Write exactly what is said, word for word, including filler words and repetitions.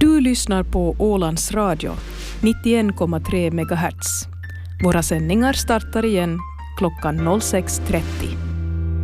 Du lyssnar på Ålands Radio, nittioen komma tre megahertz. Våra sändningar startar igen klockan noll sex trettio.